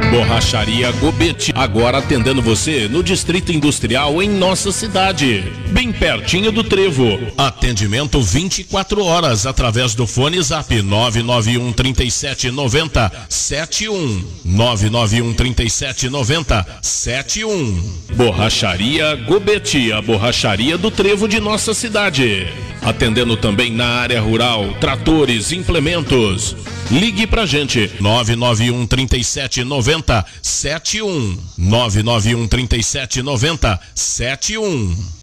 Borracharia Gobete, agora atendendo você no Distrito Industrial em nossa cidade, bem pertinho do Trevo. Atendimento 24 horas através do fone Zap 991 37 90 71 991 37 90 71. Borracharia Gobete, a borracharia do Trevo de nossa cidade. Atendendo também na área rural, tratores, implementos. Ligue pra gente, 991 37 90 71 991 37 90 71.